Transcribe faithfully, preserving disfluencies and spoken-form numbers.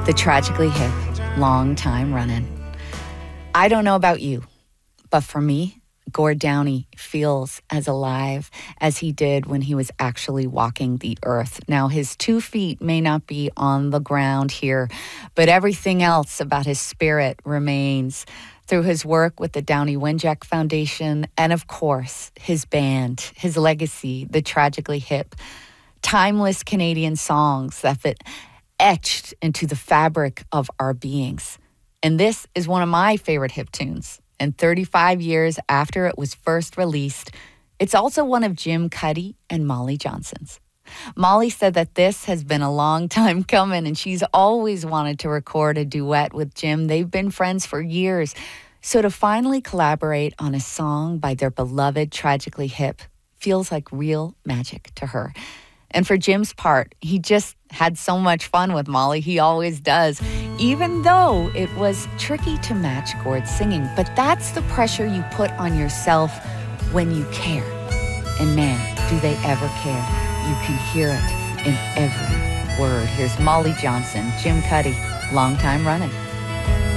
The Tragically Hip, long time running. I don't know about you, but for me, Gord Downie feels as alive as he did when he was actually walking the earth. Now, his two feet may not be on the ground here, but everything else about his spirit remains through his work with the Downie Wenjack Foundation and, of course, his band, his legacy, the Tragically Hip. Timeless Canadian songs that fit etched into the fabric of our beings. And this is one of my favorite hip tunes. And thirty-five years after it was first released, it's also one of Jim Cuddy and Molly Johnson's. Molly said that this has been a long time coming and she's always wanted to record a duet with Jim. They've been friends for years. So to finally collaborate on a song by their beloved Tragically Hip feels like real magic to her. And for Jim's part, he just had so much fun with Molly. He always does, even though it was tricky to match Gord's singing. But that's the pressure you put on yourself when you care. And man, do they ever care. You can hear it in every word. Here's Molly Johnson, Jim Cuddy, long time running.